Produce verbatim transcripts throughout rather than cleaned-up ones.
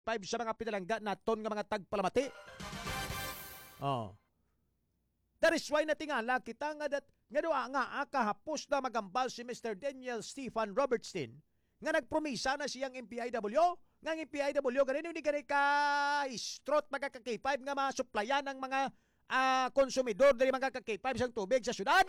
five sa mga pinalangga naton nga mga tagpalamati. Oh. That is why natingala kita nga dat nga doa nga kahapos na magambal si Mister Daniel Stephen Robertson nga nagpromisa na siyang M P I W nga ang M P I W ganito ni gani ka istrot mga ka K five nga masuplayan ng mga uh, konsumidor dali mga ka K five sang tubig sa syudad.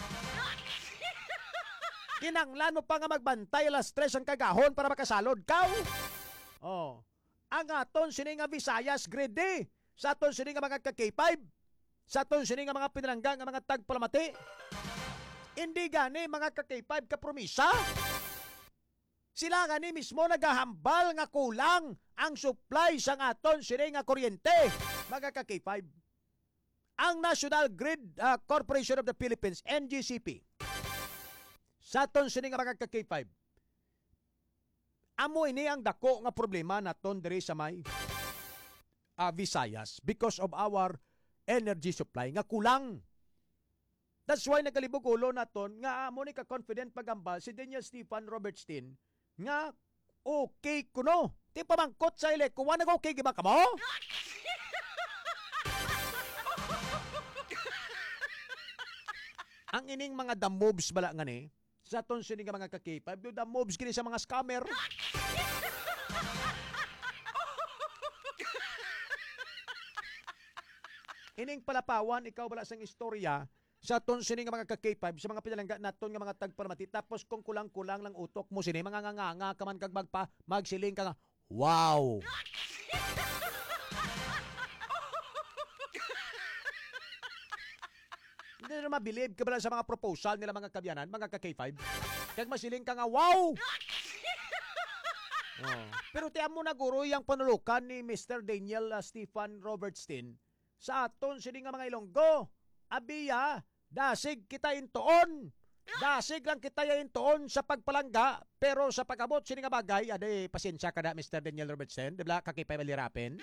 Kinanglan mo pa nga magbantay alas tres ang kagahon para makasalod ka. Oh. Ang aton sini nga Visayas grade D, sa aton sini nga mga ka K five, sa aton sini nga mga pinalangga nga mga tagpalamati. Hindi gani mga ka K five ka promisa. Sila gani mismo nagahambal nga kulang ang supply sang aton sini nga kuryente mga ka K five. Ang National Grid uh, Corporation of the Philippines, N G C P, sa aton sini nga mga ka K five, amo ini ang dako nga problema naton diri sa may uh, Visayas because of our energy supply nga kulang. That's why nagalibog ulo naton nga amo ni ka confident pagambal si Daniel Stephen Robertson nga okay kuno. Ti pamangkot sa ile kuha nag okay giba kamo? Ang ining mga the moves bala nga ni sa aton sini nga mga ka K five, do the moves kini sa mga scammer. Ining palapawan ikaw bala sang istorya sa aton sini nga mga ka K five sa mga pinalangga naton nga mga tagpalamati tapos kung kulang-kulang lang utok mo sini mga nganga ka man kag magpa magsiling ka nga wow. Hindi na mabilib ka ba sa mga proposal nila mga kabyanan, mga ka K five? Kag masiling ka nga, wow! Oh. Pero tiyan mo na guro yung panulukan ni Mister Daniel uh, Stephen Robertson sa aton sini nga mga Ilonggo. Abiya, dasig kita intoon. Dasig lang kita intoon sa pagpalangga, pero sa pag-abot sini nga bagay, aday pasensya ka na Mister Daniel Robertson, di ba ka K five alirapin?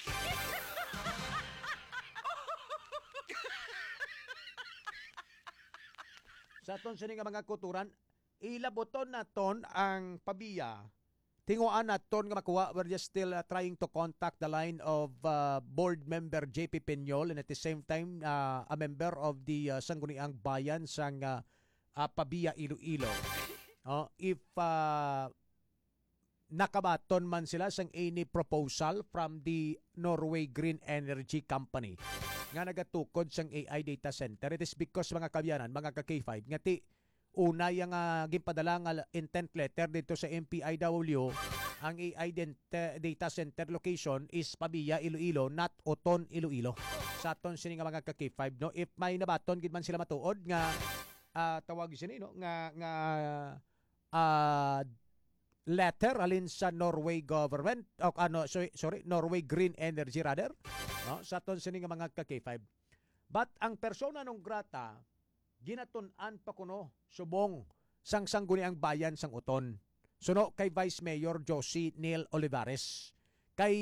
Sa aton sini nga mga kuturan, ilaboton naton ang pabiya. Tinguan naton nga makuha. We're just still uh, trying to contact the line of uh, board member J P Peñol and at the same time uh, a member of the uh, Sangguniang Bayan sang uh, uh, Pabiya Iloilo. Oh, if uh, nakabaton man sila sang any proposal from the Norway Green Energy Company nga nagatukod sang A I data center. It is because mga kabyanan, mga ka K five, nga ti una yung uh, ginpadala nga intent letter dito sa M P I W, ang A I data center location is Pabiya, Iloilo, not Oton, Iloilo. Sa aton sini nga mga ka K five, no? If may nabaton, gid man sila matuod nga uh, tawag sini, no? Nga, nga uh, letter alin sa Norway government, o ano, sorry, sorry, Norway Green Energy rather, no? Sa aton sini nga mga ka K five. But ang persona non grata ginatun-an pa kuno subong sang Sangguniang Bayan sang Uton. Suno kay Vice Mayor Josie Neil Olivares, kay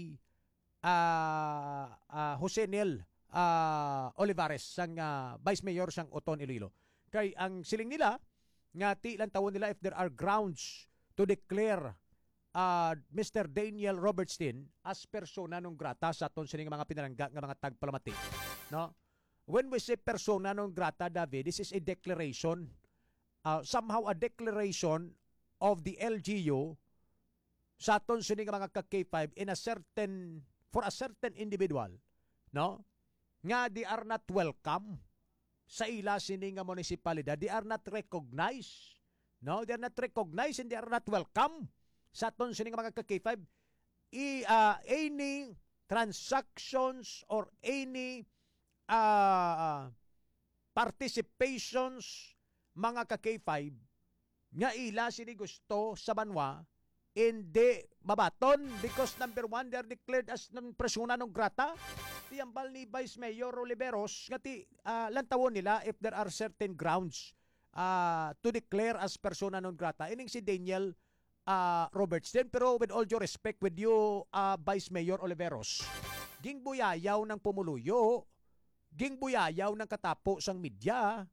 uh, uh, Jose Neil uh, Olivares sang uh, Vice Mayor sang Uton Iloilo. Kay ang siling nila nga ti lang tawon nila if there are grounds to declare uh, Mister Daniel Robertson as persona non grata sa aton sining mga pinalangga nga mga tagpalamati, no? When we say persona non grata, David, this is a declaration, uh, somehow a declaration of the L G U sa aton sini nga mga ka K five in a certain, for a certain individual, no? Nga they are not welcome sa ila sini nga munisipalidad. They are not recognized, no? They are not recognized and they are not welcome sa aton sini nga mga ka K five. I, uh, any transactions or any Uh, participations mga ka K five nga ila sini gusto sa banwa hindi mabaton because number one, they're declared as non persona non grata. Tiyambal ni Vice Mayor Oliveros nga ti uh, lantawon nila if there are certain grounds uh, to declare as persona non grata. Ining si Daniel uh, Robertson, pero with all due respect with you, uh, Vice Mayor Oliveros, ging buyayaw ng pumuluyo, ging buyayaw ng katapo sang media,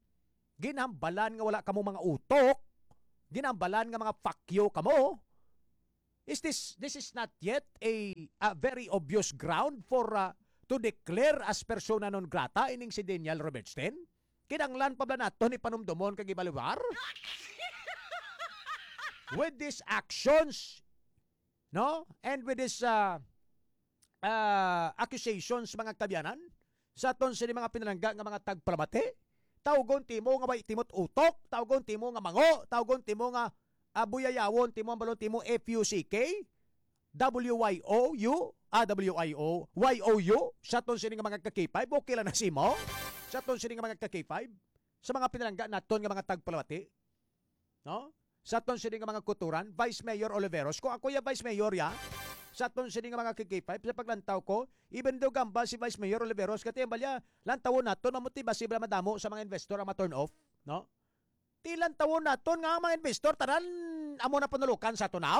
ginambalan nga wala kamo mga utok, ginambalan nga mga fuck you kamo, Is this this is not yet a, a very obvious ground for uh, to declare as persona non grata ining si Daniel Robertson? Kinanglan pa ba nato ni panumdumon kag ibaluwar? With these actions, no? And with this uh, uh, accusations mga kabyanan, sa aton sini mga pinalangga nga mga tagpalamate, tawgon timo nga bay timot utok, tawgon timo nga mango, tawgon timo nga abuyayawon, timo ang balon timo F U C K, W Y O U, ah, W I O, Y O U, sa aton sini nga mga ka-K five, okay lang na si mo, sa aton sini nga mga ka-K five, sa mga pinalangga naton nga mga tagpalamate, no? Sa aton sini nga mga kuturan, Vice Mayor Oliveros, kung ako ya Vice Mayor ya, sa aton sini nga mga K five, sa paglantaw ko, even though gamba si Vice Mayor Oliveros, kati ang balya, lantawon naton, mamutiba sila madamo sa mga investor ang ma-turn off, no? Ti lantawon naton nga ang mga investor, tanan, amo na panulukan sa tunaw?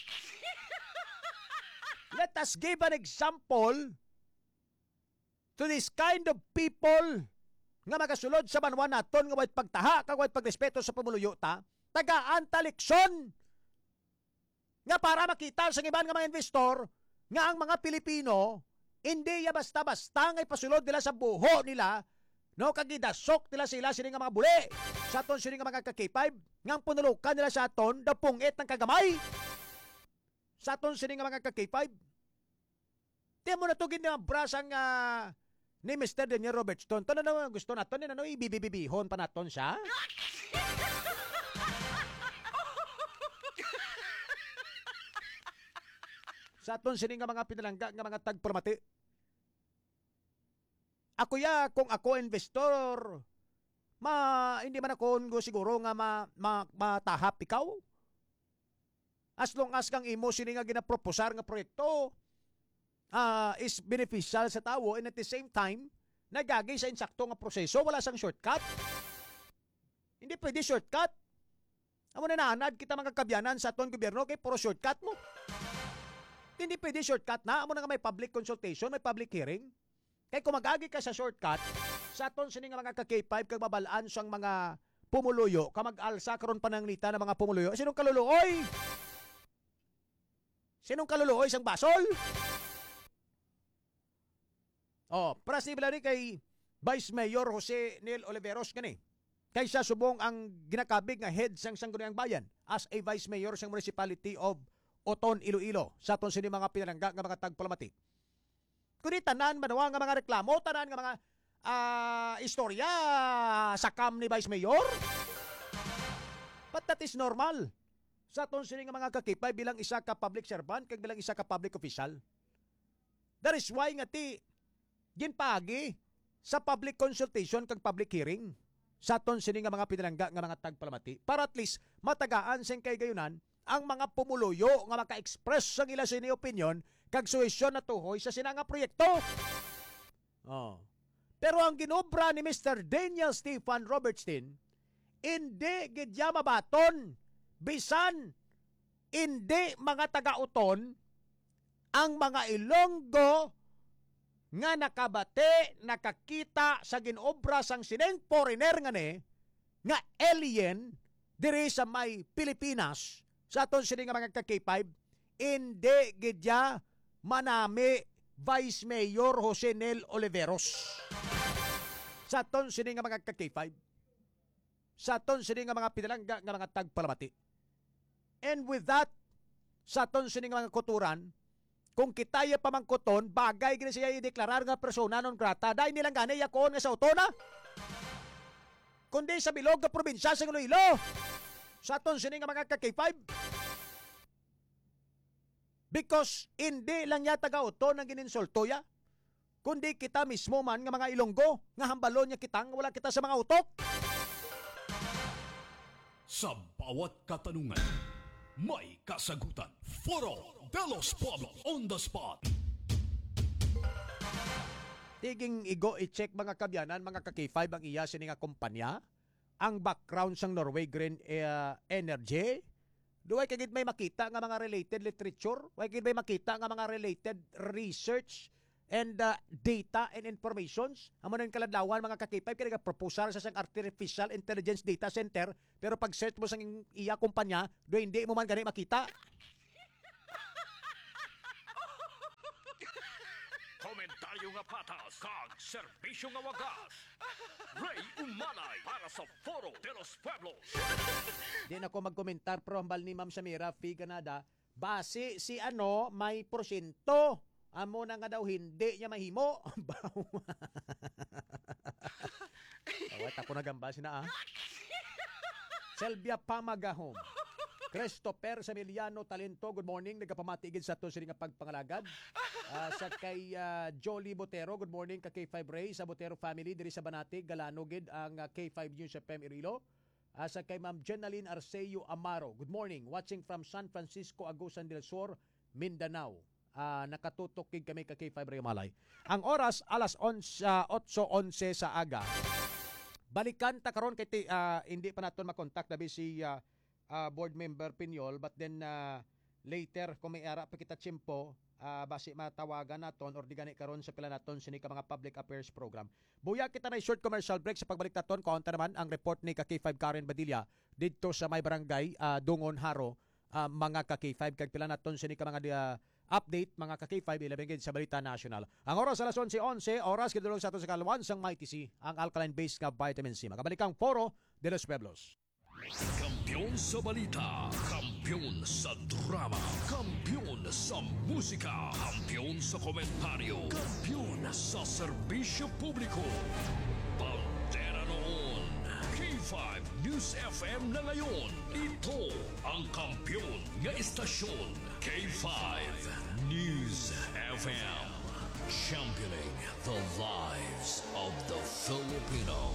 Let us give an example to this kind of people nga magasulod sa banwa naton nga wait pagtaha, kag wait pagrespeto sa pamuluyo ta, tagaan taliksyon nga para makita sa iban nga mga investor nga ang mga Pilipino hindi ya basta-basta nga ipasulod nila sa buho nila, no, kagidasok nila sila sini nga mga buli sa aton sini nga mga ka-K five nga ang punulukan nila sa aton dapungit ng kagamay sa aton sini nga mga ka-K five. Di mo natugin nga brasang uh, ni Mister Daniel Robertson. Ito na naman gusto naton ni ano ibibibihon pa naton siya. Sa aton sini nga mga pinalangga nga mga tagpramati. Ako ya kung ako investor, ma hindi man ako siguro nga ma, ma matahap ikaw. As long as kang imo sini nga ginaproposar nga proyekto uh, is beneficial sa tawo and at the same time nagagay sa insakto nga proseso, wala sang shortcut. Hindi pwede shortcut. Amo na naanad kita mga kabyanan sa aton gobyerno kay puro shortcut mo. Hindi pwede shortcut na. Amo na nga may public consultation, may public hearing. Kaya kung mag-agi ka sa shortcut, sa aton sini nga mga ka-K five, kag mabalaan siyang mga pumuluyo, ka mag-alsa karon pananglita ng mga pumuluyo. Sinong kaluluoy? Sinong kaluluoy sang basol? Oh, prasibla ni kay Vice Mayor Jose Neil Oliveros kani. Kay siya subong ang ginakabig nga head sang Sangguniang Bayan as a Vice Mayor sang Municipality of Oton, Iloilo, sa aton sini mga pinalangga nga mga tagpalamati. Kundi tanan manawa nga mga reklamo, tanan nga mga uh, istorya sa kam ni Vice Mayor. But that is normal. Sa aton sini nga mga kakipay bilang isa ka public servant kag bilang isa ka public official. That is why nga ti ginpagi sa public consultation kag public hearing sa aton sini nga mga pinalangga nga mga tagpalamati para at least matagaan sing kay gayunan ang mga pumuluyo nga maka-express sa ila sini opinion kag suwesyon na tuhoy sa sinanga proyekto. Oh. Pero ang ginobra ni Mister Daniel Stephen Robertson, hindi gidya mabaton, bisan hindi mga taga-uton ang mga Ilonggo nga nakabate, nakakita sa ginobra sang sineng foreigner nga ni, nga alien diri sa may Pilipinas, sa aton sini nga mga ka-K five, hindi gidya manami Vice Mayor Jose Neil Oliveros. Sa aton sini nga mga ka-K five, sa aton sini nga mga pinalangga nga mga tagpalamati. And with that, sa aton sini nga mga kuturan, kung kitaya pamangkuton, bagay gina siya i-deklarar nga persona non grata, dahil nilang ganay yakon nga sa utona. Kundi sa bilog nga probinsya sa Iloilo, sa aton sini nga mga ka-K five. Because hindi lang niya taga-uton ang gininsulto ya, kundi kita mismo man nga mga Ilonggo, nga hambalon niya kitang wala kita sa mga utok. Sa bawat katanungan, may kasagutan. Foro de los Pueblos on the spot. Tiging igo i-check mga kabyanan, mga ka-K five ang iya sini nga kumpanya, ang background sang Norway Green uh, Energy. Duway kagid may makita nga mga related literature, way kagid may makita nga mga related research and uh, data and informations. Amo nang kaladlawan mga ka-K five kay proposal sa sang artificial intelligence data center, pero pag search mo sang iya kumpanya, do hindi mo man gani makita. Payo nga patas, kag serbisyo nga wagas. Ray Umanay para sa Foro de los Pueblos. Di na ko magkomentar pero hambal ni Ma'am Samira Fi Canada, base si ano may porsyento. Amo na nga daw hindi niya mahimo. Awat ako nagamba sina ah. Selvia Pamagahom. Christopher Samiliano Talento, good morning. Nagapamatigid sa to sila nga pagpangalagad. Uh, sa kay uh, Jolie Botero, good morning ka K five Ray sa Botero family diri sa Banati, Galano gid ang uh, K five News F M Irilo. Uh, sa kay Ma'am Jenaline Arceo Amaro, good morning. Watching from San Francisco, Agusan del Sur, Mindanao. Uh, nakatutok kig kami ka K five Ray Malay. Ang oras alas onse, uh, eight eleven sa aga. Balikan ta karon kay uh, hindi pa naton makontak dabi si uh, uh, board member Pinyol, but then uh, later kung may ara pa kita tsimpo uh, basi matawagan naton or di gani karon sa pila naton sini ka mga public affairs program. Buya kita na short commercial break. Sa pagbalik naton kaunta naman ang report ni ka K five Karen Badilla dito sa may barangay uh, Dungon Haro, uh, mga ka K five kag pila naton sini ka mga uh, update mga ka K five ilabing sa Balita National. Ang oras alas onse onse, oras kidulong sa ato sa kalwan sang Mighty C, ang alkaline based nga vitamin C. Makabalik ang Foro de los Pueblos. Kampiyon sa balita, kampiyon sa drama, kampiyon sa musika, kampiyon sa komentaryo, kampiyon sa serbisyo publiko. Pantera noon, K five News F M na ngayon. Ito ang kampiyon nga istasyon, K five News F M. Championing the lives of the Filipino.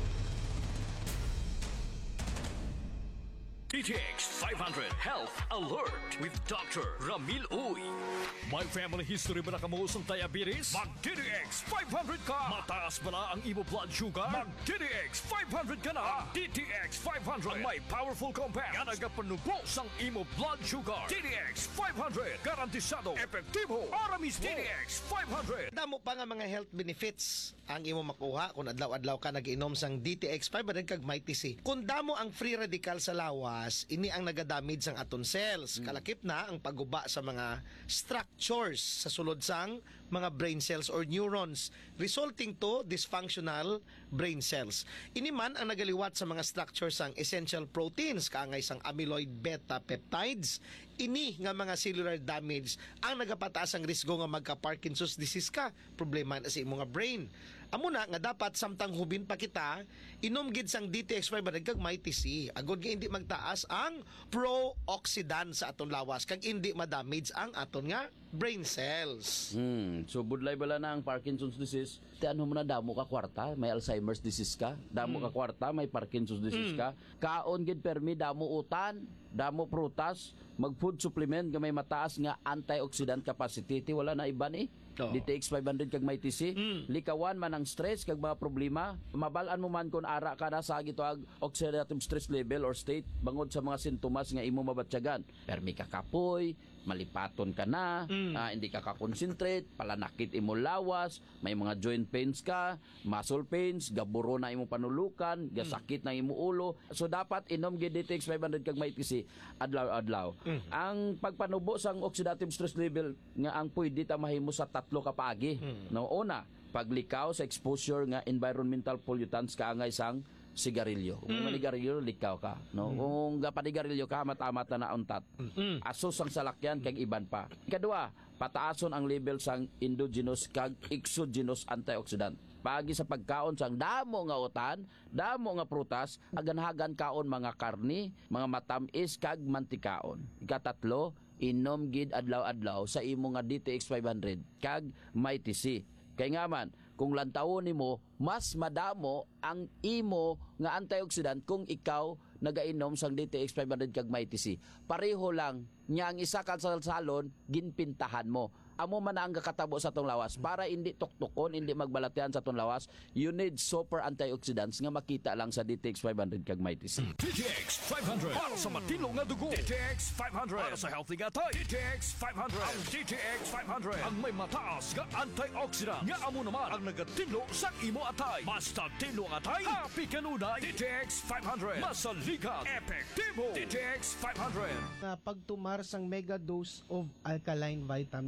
D T X five hundred Health Alert with Doctor Ramil Uy. May family history ba na kamuos ng diabetes? Mag-D T X five hundred ka! Mataas ba na ang imo blood sugar? Mag-D T X five hundred ka na! D T X five hundred ang may powerful compound nga nagapanubos ang imo blood sugar. D T X five hundred garantisado, epektibo, para mismo. D T X five hundred. Damo pa nga mga health benefits ang imo makuha kung adlaw-adlaw ka nag-inom sang D T X five hundred kag Mighty C. Kung damo ang free radical sa lawas, ini ang nagadamage sang aton cells. Kalakip na ang pagguba sa mga structures sa sulod sang mga brain cells or neurons, resulting to dysfunctional brain cells. Ini man ang nagaliwat sa mga structures sang essential proteins, kaangay sang amyloid beta peptides. Ini nga mga cellular damage ang nagapataas ang risgo nga magka-Parkinson's disease ka, problema na sa imo nga brain. Amo na nga dapat samtang hubin pa kita, inom gid sang D T X five hundred kag Mighty C. Agod nga hindi magtaas ang pro-oxidant sa aton lawas kag hindi ma-damage ang aton nga brain cells. Hmm, so budlay bala na ang Parkinson's disease. Ti ano mo na damo ka kwarta, may Alzheimer's disease ka, damo ka kwarta, may Parkinson's disease ka. Kaon gid permi damo utan, damo prutas, mag food supplement nga may mataas nga antioxidant capacity. Ti wala na iban eh. Oh. D T X five hundred kag Mighty C. Mm. Likawan man ang stress kag mga problema. Mabalaan mo man kung ara ka na sa gitoag oxidative stress level or state bangod sa mga sintomas nga imo mabatyagan. Permi ka kapoy, malipaton ka na, mm. uh, hindi ka ka-concentrate, palanakit imo lawas, may mga joint pains ka, muscle pains, gaburo na imo panulukan, gasakit na imo ulo. So dapat inom gid D T X five hundred kag Mighty C adlaw-adlaw. Mm. Ang pagpanubo sang oxidative stress level nga ang pwede ta mahimo sa tatlo ka paagi. Mm. No, una, paglikaw sa exposure nga environmental pollutants kaangay sang sigarilyo. Kung mm. manigarilyo, likaw ka. No? Mm. Kung gapanigarilyo ka, mata-mata na untat. Mm. Asos ang salakyan, kag iban pa. Ikadua, pataason ang level sang endogenous kag exogenous antioxidant. Pagi sa pagkaon sang damo nga utan, damo nga prutas, aganhagan kaon mga karni, mga matamis kag mantikaon. Ikatatlo, inom gid adlaw-adlaw sa imo nga D T X five hundred kag Mighty C. Kay nga man, kung lantawon nimo, mas madamo ang imo nga antioxidant kung ikaw nagainom sang D T X five hundred kag Mighty C. Pareho lang nya ang isa ka salsalon ginpintahan mo. Amo man ang kakatabo sa tong lawas para hindi tuktukon, hindi magbalatian sa tong lawas. You need super antioxidants nga makita lang sa D T X five hundred kag Mighty C. D T X five hundred para sa matino nga dugo. D T X five hundred para sa healthy nga tay. D T X five hundred ang D T X five hundred ang may mataas nga antioxidant nga amo naman ang nagatino sa imo atay. Basta tino nga atay, happy kanunay. D T X five hundred masaligan, epektibo. D T X five hundred na pagtumar sang mega dose of alkaline vitamin C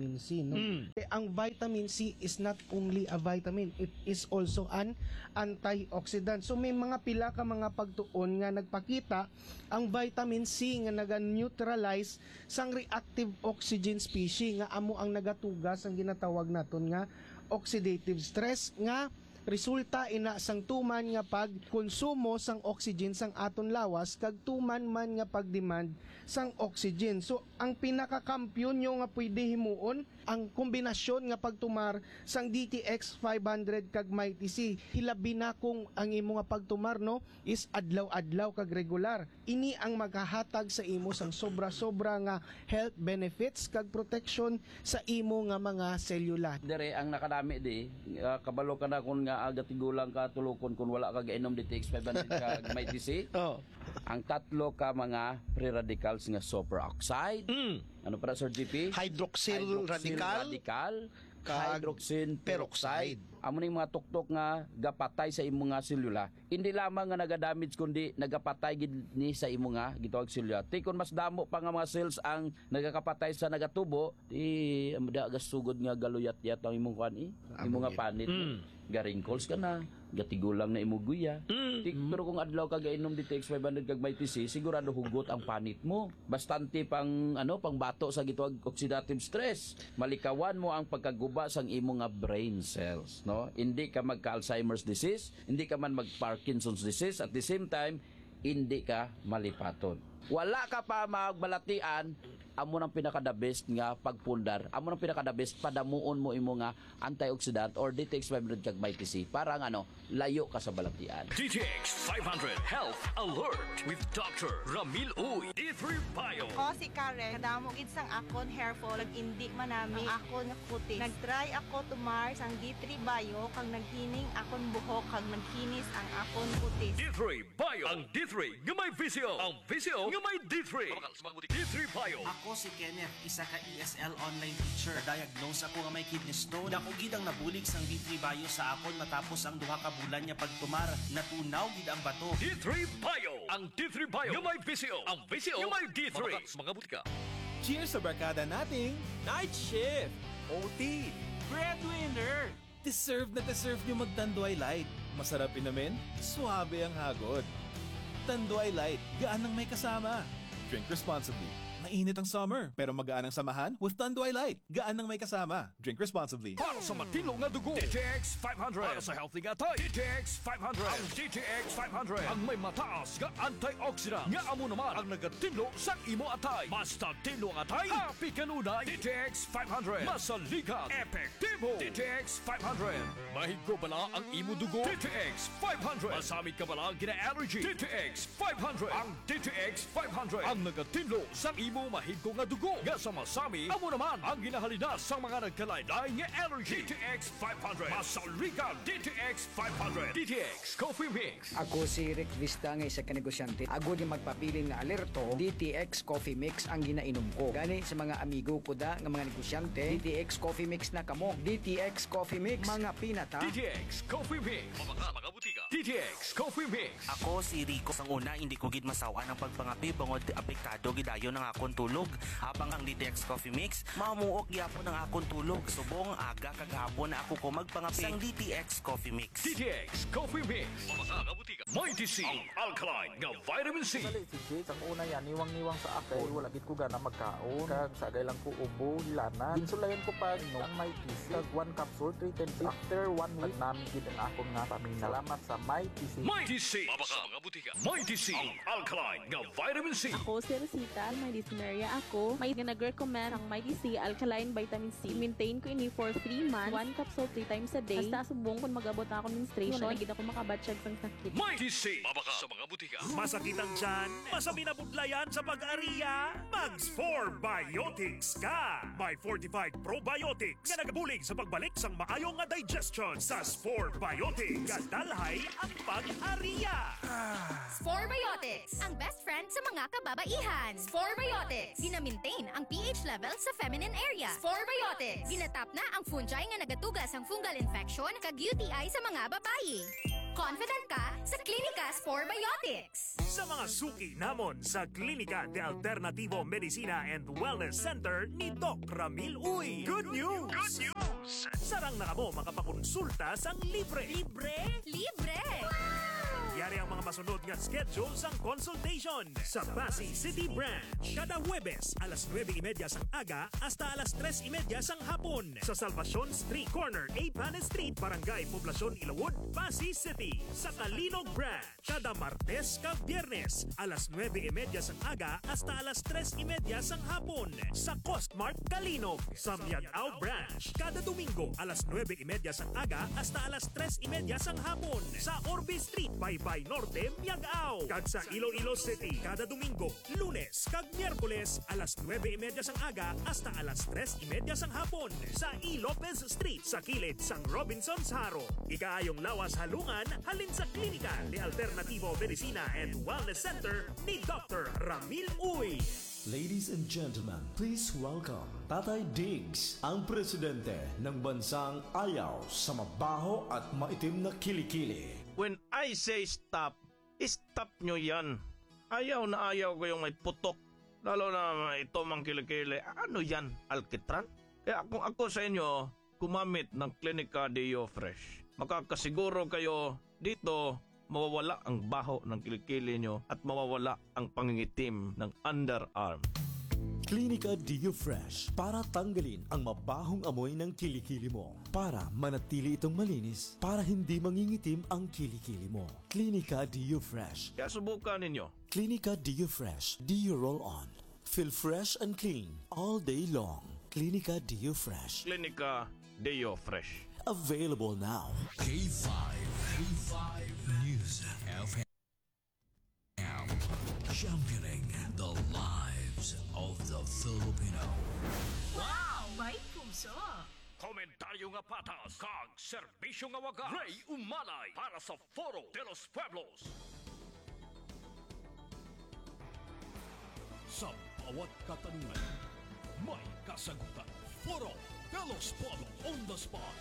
C, no? Mm. Eh, ang vitamin C is not only a vitamin, it is also an antioxidant. So may mga pila ka mga pagtuon nga nagpakita ang vitamin C nga naga-neutralize sang reactive oxygen species nga amo ang nagatugas ang ginatawag naton nga oxidative stress nga resulta ina sang tuman nga pagkonsumo sang oxygen sang aton lawas kag tuman man nga pagdemand sang oxygen. So ang pinakakampiyon nyo nga pwede himuon ang kombinasyon nga pagtumar sang D T X five hundred kag Mighty C. Hilabi na kung ang imo nga pagtumar no is adlaw-adlaw kag regular. Ini ang maghahatag sa imo sang sobra-sobra nga health benefits kag protection sa imo nga mga selula. Dire ang nakadami di uh, kabalo ka na kung nga agatigulang ka tulukon kung wala ka gainom D T X five hundred ka Mighty C. Oh. Ang tatlo ka mga free radicals nga superoxide. Mm. Ano para Sir G P? Hydroxyl, radical, radical kag hydroxyl peroxide. peroxide. Amo ning mga tuktok nga gapatay sa imo nga selula. Hindi lamang nga nagadamage kundi nagapatay gid ni sa imo nga gitawag selula. Ti kun mas damo pa nga mga cells ang nagakapatay sa nagatubo, di amda gasugod nga galuyat-yat ang imong kuan eh. Imo nga panit. Mm. Ga-wrinkles ka na, gatigulang na imo guya. Mm. Ti- Pero kung adlaw ka gainom D T X five hundred kag Mighty C, sigurado hugot ang panit mo. Bastante pang ano, pang bato sa gitawag oxidative stress. Malikawan mo ang pagkaguba sang imo nga brain cells, no? Hindi ka magka-Alzheimer's disease, hindi ka man mag-Parkinson's disease, at the same time hindi ka malipaton. Wala ka pa magbalatian, amo nang pinaka-the best nga pagpundar. Amo nang pinaka-the best padamuon mo imo nga antioxidant or D T X five hundred kag Mighty C para nga ano, layo ka sa balatian. D T X five hundred Health Alert with Doctor Ramil Uy. D three Bio. Ako si Karen, kadamo gid sang akon hair fall, indi man nami ang akon kutis. Nagtry ako tumar sang D three Bio kag naghining akon buhok kag naghinis ang akon kutis. D three Bio. Ang D three nga may visio. Ang visio nga may D three. D three Bio. Ako si Kenneth, isa ka E S L online teacher. Diagnose ako nga may kidney stone. Dako gid ang nabulig sang D three Bio sa akon matapos ang duha ka bulan nga pagtumar. Natunaw gid ang bato. D three Bio. Ang D three Bio nga may visio. Ang visio nga may D three. Mga butika. Cheers sa barkada nating Night Shift, O T, Breadwinner. Deserve na deserve nyo mag-Tanduay Light. Masarap inamin, suabe ang hagod. Tanduay Light, gaan ang may kasama. Drink responsibly. Mainit ang summer, pero magaan ang samahan with Tanduay Light. Gaan ang may kasama. Drink responsibly. Para sa matino nga dugo, D T X five hundred. Para sa healthy nga tay, D T X five hundred. Ang D T X five hundred. Ang may mataas nga antioxidant. Nga amo naman ang nagatinlo sa imo atay. Basta tinlo ang atay, happy kanunay. D T X five hundred. Masaligat, epektibo. D T X five hundred. Mahigko bala ang imo dugo. D T X five hundred. Masamit ka bala gina-allergy. D T X five hundred. Ang D T X five hundred. Ang nagatinlo sa imo mo mahigko nga dugo. Nga sa masami, amo naman ang ginahalina sa mga nagkalaylay nga allergy. D T X five hundred. Masaligan D T X five hundred. D T X Coffee Mix. Ako si Rick Vista nga isa ka negosyante. Ako di magpapiling nga alerto, D T X Coffee Mix ang ginainom ko. Gani sa mga amigo ko da nga mga negosyante, D T X Coffee Mix na kamo. D T X Coffee Mix, mga pinata. D T X Coffee Mix. Mga mga butika. D T X Coffee Mix. Ako si Rico. Sang una, hindi ko gid masawaan ang pagpangapi bangod apektado gidayon ng akon tulog. Habang ang D T X Coffee Mix, mamuok gyapon ang akon tulog. Subong aga kag hapon na ako ko magpangapi sang D T X Coffee Mix. D T X Coffee Mix. Mga mga butika. Mighty C. Ang alkaline nga vitamin C. Dali si Jake, ang una yan, niwang-niwang sa akin, wala gid ko gana magkaon, kag sagay lang ko ubo, hilana. Ginsulayan ko pa, no, ang Mighty C, kag one capsule, three times after one week, namin gid ang akong nga pamina. Salamat sa Mighty C. Mighty C. Mga mga butika. Mighty C. Ang alkaline nga vitamin C. Ako si Rosita, may dysuria ako. May nag-recommend ang Mighty C Alkaline Vitamin C. Maintain ko ini for three months, one capsule three times a day. Hasta subong kung mag-abot na ako menstruation, wala gid ako makabatsyag sang sakit. Mighty C. Mabaka sa mga butika. Masakit ang tiyan, masami na budlayan sa pag-ariya, Mags four Biotics ka! May fortified probiotics nga nagabulig sa pagbalik sang maayong nga digestion sa four Biotics. Kadalhay ang pag-ariya! four Biotics, ang best friend sa mga kababaihan. four Biotics, gina-maintain ang pH level sa feminine area. four Biotics, ginatap na ang fungi nga nagatugas ang fungal infection kag U T I sa mga babayi. Confident ka sa Klinika Spore Biotics. Sa mga suki namon sa Klinika de Alternativo Medicina and Wellness Center ni Doc Ramil Uy. Good news! Good news! Sarang na kamo makapakonsulta sang libre. Libre? Libre! Yari ang mga masunod nga schedule sang consultation sa Pasig City Branch. Kada Huwebes, alas nueve y media sang aga hasta alas tres y media sang hapon sa Salvacion Street Corner, A. Pan Street, Barangay Poblacion, Ilawod, Pasig City. Sa Talinog Branch, kada Martes kag Biyernes, alas nueve y media sang aga hasta alas tres y media sang hapon sa Costmart Kalinog. Sa Miagao Branch, kada Domingo, alas nueve y media sang aga hasta alas tres y media sang hapon sa Orbe Street, Baybay Norte, Miagao. Kag sa Iloilo City, kada Domingo, Lunes kag Miyerkules, alas nueve y media sang aga hasta alas tres y media sang hapon sa E. Lopez Street sa kilid sang Robinson's Haro. Ikaayong lawas halungan halin sa Klinika de Alternativo Medicina and Wellness Center ni Doctor Ramil Uy. Ladies and gentlemen, please welcome Tatay Diggs, ang presidente ng bansang ayaw sa mabaho at maitim na kilikili. When I say stop, stop nyo yan. Ayaw na ayaw ko yung may putok. Lalo na ito mang kilikili. Ano yan? Alkitran? Kaya kung ako sa inyo, gumamit ng Klinika Deo Fresh. Makakasiguro kayo dito mawawala ang baho ng kilikili nyo at mawawala ang pangingitim ng underarm. Klinika Deo Fresh para tanggalin ang mabahong amoy ng kilikili mo. Para manatili itong malinis, para hindi mangingitim ang kilikili mo. Klinika Deo Fresh. Kaya subukan ninyo. Klinika Deo Fresh. Deo Roll On. Feel fresh and clean all day long. Klinika Deo Fresh. Klinika Deo Fresh. Available now. K five. K five News F M. Championing the lives of the Filipino. Wow! May puso! Komentaryo nga patas, kag serbisyo nga wagas. Ray Umalay para sa Foro de los Pueblos. Sa bawat katanungan, may kasagutan. Foro de los Pueblos on the spot.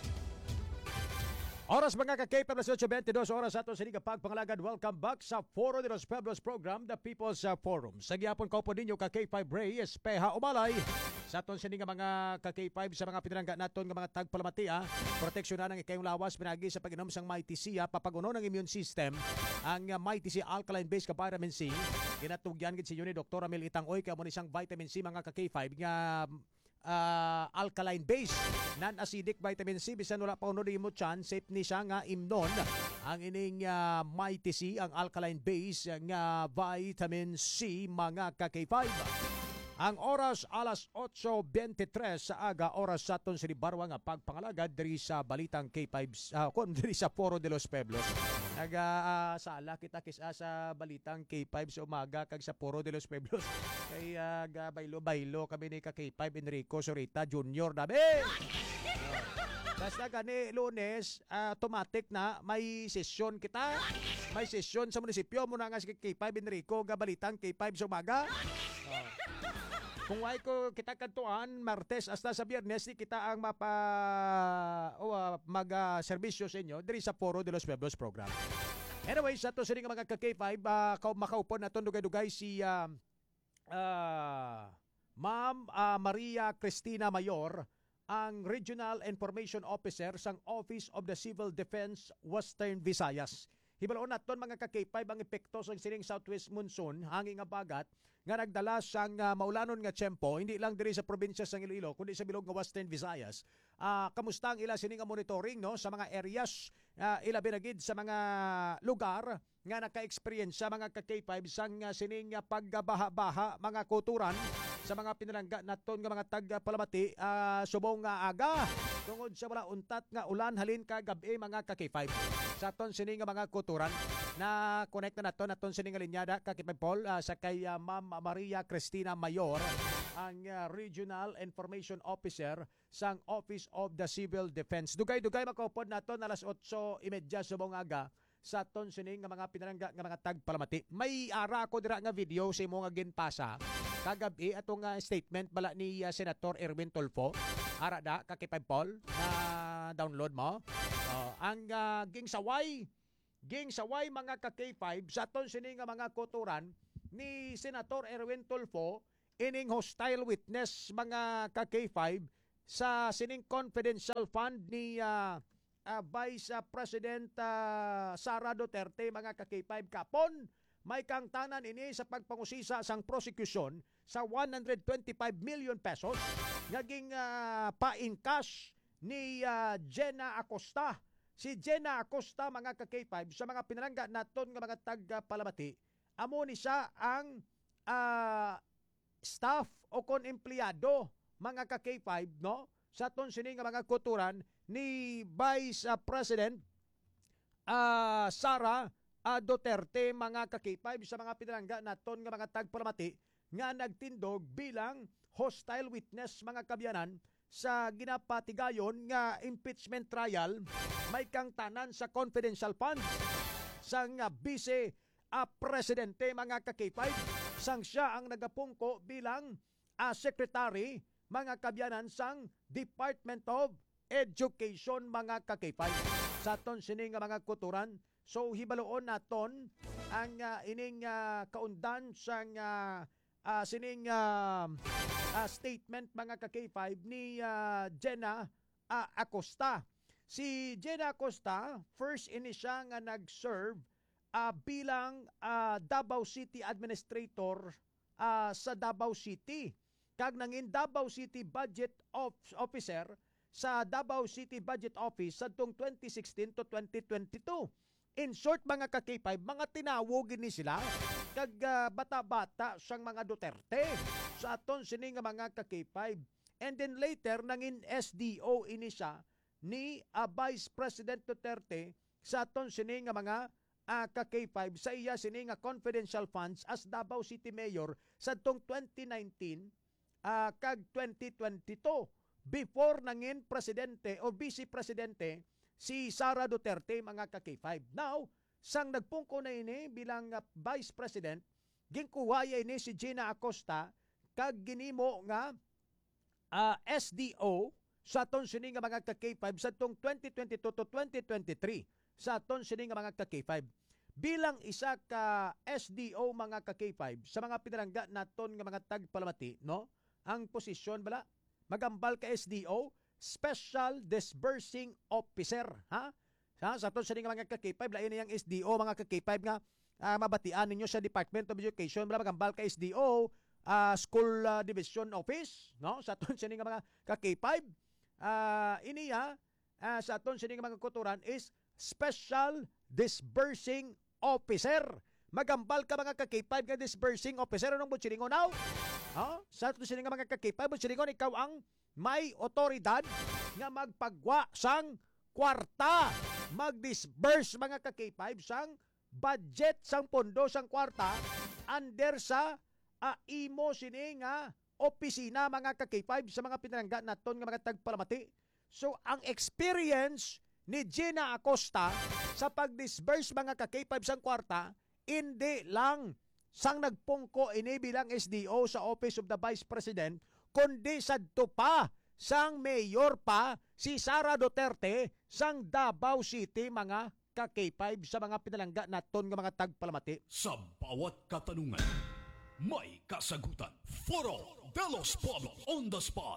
Oras mga ka-K P M eight twenty-two oras ato sa pagpangalagan. Welcome back sa Foro de los Pueblos program, the People's uh, Forum. Sa gihapon ko po ninyo ka-K five Ray, Espeha Umalay. Sa aton sini nga mga ka-K five sa mga pinarangga naton nga mga tagpalamatia, proteksyon na ng ikayong lawas pinagi sa pag-inom sang Mighty C, papaguno ng immune system. Ang uh, Mighty C alkaline-based ka vitamin C, kinatugyan gid si ni Doktor Amel Itangoy kamo ni sang vitamin C mga ka-K five nga uh, alkaline base, non-acidic vitamin C, bisan wala pa uno mo chan, safe ni siya nga imnon ang ining uh, Mighty C, ang alkaline base nga vitamin C mga ka-K five. Ang oras alas eight twenty-three sa aga, oras sa aton sa Barwa nga pagpangalagad diri sa Balitang K five, uh, kon diri sa Foro de los Pueblos. Naga uh, sala kita kisa sa Balitang K five sa umaga kag sa Foro de los Pueblos. Kay uh, baylo-baylo kami ni ka K five Enrico Sorita Junior dami. Basta gani Lunes, uh, automatic na may sesyon kita. May sesyon sa munisipyo mo na nga si K five Enrico ga Balitang K five sa umaga. Oh. Kung why ko kita kantuan Martes hasta sa Biyernes, kita ang mapa o uh, mag-serbisyo uh, sa inyo diri sa Foro de los Pueblos program. Anyway, sa to sa mga ka-K five, uh, makaupo na itong dugay-dugay si uh, uh, Ma'am uh, Maria Cristina Mayor, ang Regional Information Officer sang Office of the Civil Defense Western Visayas. Hibaloon naton mga ka-K five ang epekto sa sining southwest monsoon, hangin nga bagat nga nagdala sang uh, maulanon nga tiyempo, hindi lang diri sa probinsya sang Iloilo kundi sa bilog nga Western Visayas. Uh, kamusta ang ila sining nga monitoring no sa mga areas, uh, ilabi na gid sa mga lugar nga naka-experience sa mga ka-K five sang uh, sining uh, pagbaha-baha mga kuturan sa mga pinalangga naton nga mga tag-palamati uh, subong nga aga tungod sa wala untat nga ulan halin ka gabi mga ka-K five. Sa aton sini nga mga kuturan na connect na naton aton sini nga linyada ka K five Paul uh, sa kay uh, Ma'am Maria Cristina Mayor, ang uh, Regional Information Officer sang Office of the Civil Defense. Dugay-dugay makaupod naton alas eight thirty subong aga sa aton sini nga mga pinarangga nga mga tagpalamati. May ara ko dira nga video sa imo nga ginpasa kagabi atong uh, statement bala ni uh, Senator Erwin Tulfo. Ara da ka K five Paul na download mo. Uh, ang uh, gingsaway ging saway mga ka K five sa aton sini nga mga kotoran ni Senator Erwin Tulfo ining hostile witness mga ka K five sa sining confidential fund ni uh, uh, Vice uh, President uh, Sara Duterte mga ka K five kapon may kang tanan ini sa pagpangusisa sang prosecution sa one hundred twenty-five million pesos naging uh, pa-in-cash ni uh, Jenna Acosta. Si Jenna Acosta mga ka K five sa mga pinalangga naton nga mga tag-palamati amo ni siya ang uh, staff o kon empleyado mga ka K five no sa ton sini nga mga kuturan ni Vice uh, President uh, Sara uh, Duterte mga ka K five sa mga pinalangga naton nga mga tag-palamati nga nagtindog bilang hostile witness mga kabyanan sa ginapatigayon nga impeachment trial may kang tanan sa confidential fund sang uh, vice uh, presidente mga ka K five sang siya ang nagapungko bilang uh, secretary mga kabyanan sang Department of Education mga ka K five sa ton sini nga mga kuturan. So hibaloon naton ang uh, ining uh, kaundan sang uh, uh, sining uh, uh, statement mga ka K five ni uh, Jenna uh, Acosta. Si Jenna Acosta, first ini siya nga nag-serve uh, bilang uh, Davao City Administrator uh, sa Davao City. Kag nangin Davao City Budget Officer sa Davao City Budget Office sa tong twenty sixteen to twenty twenty-two. In short mga ka K five, mga tinawog ni sila kag uh, bata-bata sang mga Duterte sa aton sini nga mga ka K five. And then later nangin S D O ini siya ni uh, Vice President Duterte sa aton sini nga mga uh, ka K five sa iya sini nga confidential funds as Davao City Mayor sa tong twenty nineteen uh, kag twenty twenty-two before nangin presidente o vice presidente si Sara Duterte mga ka K five. Now, sang nagpungko na ini bilang uh, Vice President, ginkuwaya ini si Jenna Acosta kag ginimo nga uh, S D O sa aton sini nga mga ka K five sa tong twenty twenty-two to twenty twenty-three sa aton sini nga mga ka K five. Bilang isa ka S D O mga ka K five sa mga pinalangga naton nga mga tagpalamati, no? Ang posisyon bala magambal ka S D O, Special Disbursing Officer, ha? Sa sa aton sini nga mga ka K five lain yang S D O mga ka K five nga uh, mabatian ninyo sa Department of Education bala magambal ka S D O, uh, School uh, Division Office, no? Sa aton sini nga mga ka K five Uh, iniya uh, sa aton sini nga mga kuturan is Special Disbursing Officer. Magambal ka mga ka K five nga disbursing officer anong butsiringon now? Ha? Sa aton sini nga mga ka K five butsiringon ikaw ang may otoridad nga magpagwa sang kwarta, mag-disburse mga ka K five sang budget sang pondo sang kwarta under sa uh, imo sini nga opisina mga ka K five sa mga pinalangga naton nga mga tagpalamati. So ang experience ni Jenna Acosta sa pag-disburse mga ka K five sang kwarta hindi lang sang nagpungko ini bilang S D O sa Office of the Vice President kundi sadto pa sang mayor pa si Sara Duterte sang Davao City mga ka K five sa mga pinalangga naton nga mga tagpalamati. Sa bawat katanungan may kasagutan. Foro de los Pueblos on the spot.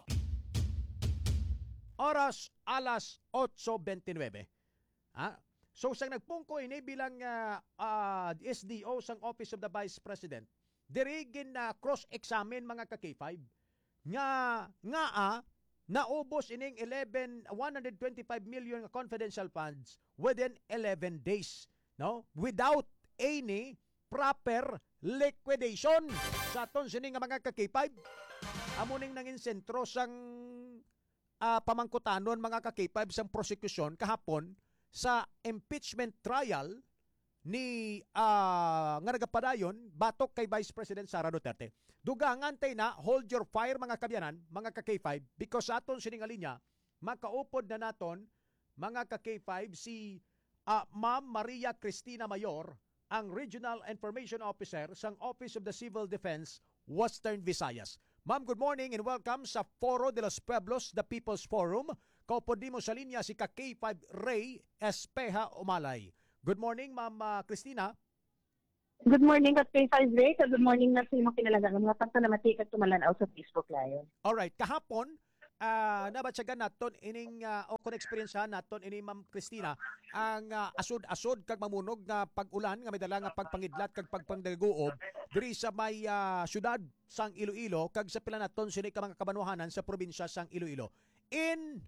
Oras alas eight twenty-nine. Ah, so sang nagpungko ini bilang uh, uh, S D O sang Office of the Vice President, dirigin na uh, cross-examine mga ka K five nga nga ah, naubos ining eleven one hundred twenty-five million confidential funds within eleven days, no? Without any proper liquidation sa aton sini nga mga ka K five. Amuning nangin sentro sang uh, pamangkutanon mga ka K five sang prosecution kahapon sa impeachment trial ni uh, nga nagapadayon batok kay Vice President Sara Duterte. Dugangan tay na hold your fire mga kabyanan, mga ka K five, because sa aton sini nga linya makaupod na naton mga ka K five si uh, Ma'am Maria Cristina Mayor, ang Regional Information Officer sang Office of the Civil Defense Western Visayas. Ma'am, good morning and welcome sa Foro de los Pueblos, the People's Forum. Kaupod mo sa linya si ka K five Ray Espeja Umalay. Good morning, Ma'am uh, Christina. Good morning, Kapitay Ray. Good morning na sa imong kinalagang mga pagta na matikad tumalanaw sa Facebook Live. Alright, kahapon, uh, nabatsagan naton ining, uh, o kung experiencehan naton ini Ma'am Christina, ang uh, asod-asod kag mamunog nga pag-ulan nga may dala nga pagpangidlat kag pagpangdaguob diri sa may uh, syudad sang Iloilo kag sa pila naton sini ka mga kabanuhanan sa probinsya sang Iloilo. In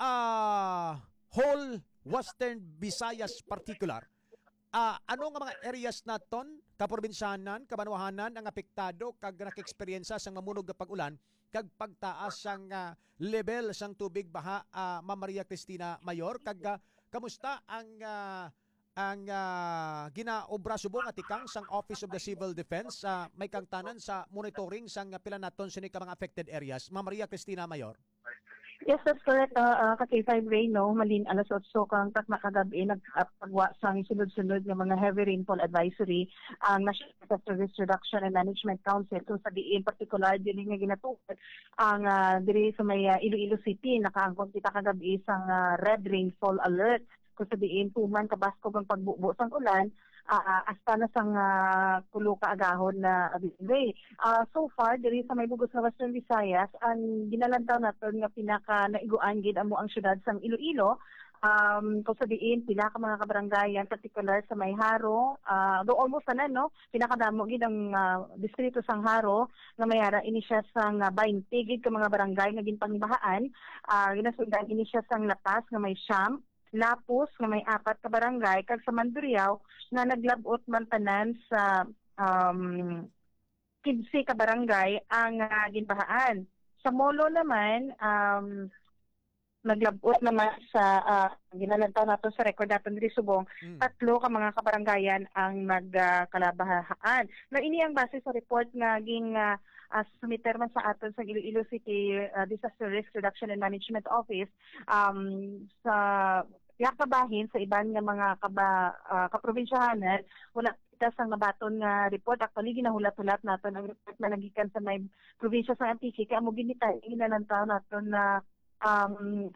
uh, whole Western Visayas particular, Uh, ano nga mga areas naton, kaprobinsyanan, kabanuhanan ang apektado kag nakexperyensa sang mamunog nga pag-ulan kag pagtaas sang uh, level sang tubig baha, uh, Ma'am Maria Cristina Mayor, kag uh, kamusta ang uh, ang uh, ginaobra subong atikang sang Office of the Civil Defense uh, may kangtanan sa monitoring sang uh, pila naton sini ka mga affected areas, Ma'am Maria Cristina Mayor? Yes, that's correct. Uh, uh, K five Ray, no? Malin alas otso kang takna kagabi nagpagwa sang sunod-sunod ng mga heavy rainfall advisory ang National Disaster Risk Reduction and Management Council. So sa diin particular dili nga ginatuod ang uh, diri sa may uh, Iloilo City nakaangkon kita kagabi sang uh, red rainfall alert. Kung sa diin tuman kabaskog ang pagbubo sang ulan, uh, hasta na sang uh, kulo ka agahon na abisway. Uh, so far, diri sa may bugos nga Western Visayas, ang ginalantaw naton nga pinaka naiguan gid amo ang syudad sang Iloilo. Um, kung sa diin, pila ka mga kabaranggayan, particular sa may Haro, uh, do almost na no, pinakadamo gid ang uh, distrito sang Haro, nga mayara ini siya sang uh, twenty gid ka mga barangay nga ginpangbahaan, uh, ginasundan ini siya sang Lapas nga may siyam, Lapus nga may apat ka barangay, kag sa Mandurriao nga naglabot man tanan sa um, fifteen ka barangay ang uh, ginbahaan. Sa Molo naman, um, naglabot naman sa uh, ginalantaw nato sa record natin diri subong, hmm. tatlo ka mga kabaranggayan ang nagkalabahaan. Uh, no, ini ang base sa report nga ging uh, uh, sumiter man sa aton sa Iloilo City uh, Disaster Risk Reduction and Management Office um, sa yakabahin sa iban nga mga kaba, uh, kaprobinsyahanan, wala kita sang nabaton nga report. Actually, ginahulat-hulat naton ang report na nagikan sa may probinsya sa Antique. Kaya mo ginitay, ginalantaw naton na um,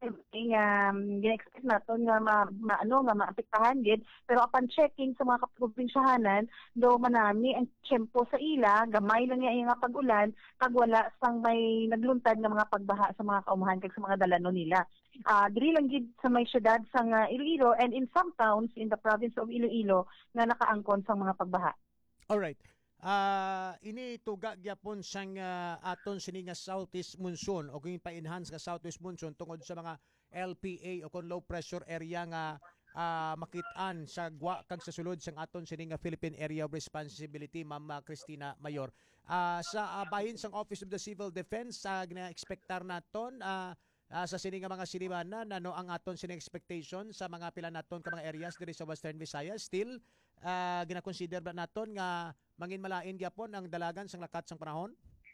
um, gina-expect naton nga ma, ma, ano, nga maapektahan gid. Pero upon checking sa mga kaprobinsyahanan, do manami ang tiyempo sa ila, gamay lang niya nga pag-ulan, kag wala sang may nagluntad nga mga pagbaha sa mga kaumahan kag sa mga dalano nila. Uh, diri lang gid sa may syudad sang uh, Iloilo and in some towns in the province of Iloilo nga nakaangkon sang mga pagbaha. Alright. Uh, ini tuga gyapon sang uh, aton sini nga southeast monsoon o kung pa-enhance nga southeast monsoon tungod sa mga L P A o kung low pressure area nga uh, makit-an sa gwa kag sa sulod sang aton sini nga Philippine Area of Responsibility, Ma'am Cristina Mayor. Uh, sa uh, bahin sang Office of the Civil Defense, uh, gina-expectar naton uh, Uh, sa sini nga mga sinibanan, ano ang aton sini expectation sa mga pila naton ka mga areas diri sa Western Visayas? Still, uh, gina-consider ba naton nga mangin malain gyapon ang dalagan sang lakat sang panahon?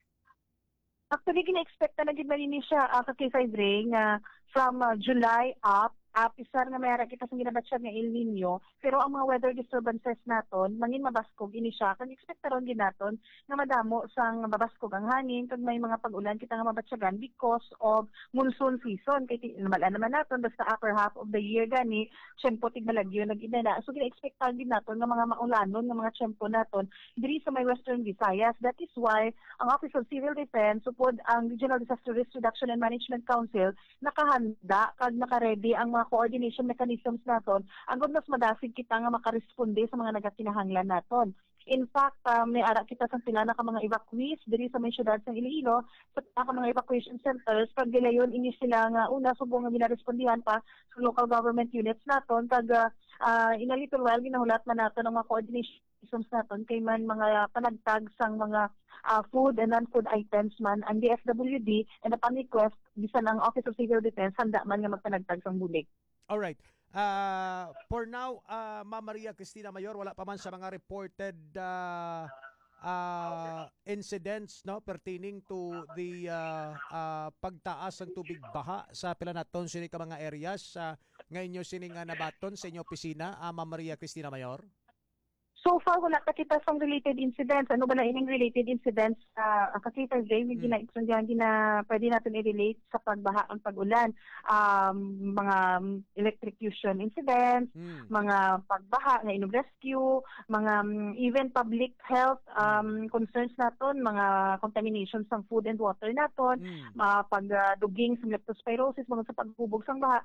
Actually, gina-expect na gid man ini siya uh, sa K five Ray nga from uh, July up, uh, pisar nga mayara kita sa ginabatsyag nga El Nino, pero ang mga weather disturbances naton mangin mabaskog ini siya. Kag expectaron gid naton nga madamo sang mabaskog ang hangin kag may mga pag-ulan kita nga mabatsyagan because of monsoon season. Kay naman naman naton basta upper half of the year gani, tiyempo tig malagyo nag-inana. So gina-expectaron gid naton nga mga maulanon nga mga tiyempo naton diri sa may Western Visayas. That is why ang Office of Civil Defense supod ang Regional Disaster Risk Reduction and Management Council nakahanda kag naka-ready ang mga coordination mechanisms naton agud mas madasig kita nga makaresponde sa mga nagakinahanglan naton. In fact, um, may ara kita sa pila na ka mga evacuees diri sa may syudad sa Iloilo, sa ka mga evacuation centers, pag gilayon ini sila nga una subong nga ginarespondihan pa sa local government units naton kag uh, in a little while ginahulat man naton ang mga coordination mechanisms naton kay man mga panagtag sang mga uh, food and non-food items man ang D S W D and upon request bisan ang Office of Civil Defense handa man nga magpanagtag sang bulig. All right. Uh, for now, uh, Ma'am Maria Cristina Mayor, wala pa man sa mga reported uh, uh, incidents no pertaining to the uh, uh, pagtaas ng tubig baha sa pila naton sini ka mga areas uh, nga inyo sini nga nabaton sa inyo opisina, uh, Ma'am Maria Cristina Mayor. So far, wala pa kita sa related incidents. Ano ba na ining related incidents? Uh, kasi Thursday, hindi na hindi na pwede natin i-relate sa pagbaha ang pag-ulan. Um, mga electrocution incidents, Hmm. mga pagbaha na inog rescue, mga um, even public health um, concerns naton, mga contaminations ng food and water naton, Hmm. mga pagduging sa leptospirosis, mga sa paghubog sang baha.